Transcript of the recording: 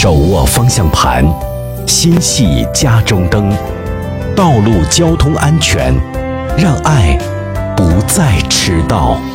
手握方向盘，心系家中灯。道路交通安全，让爱不再迟到。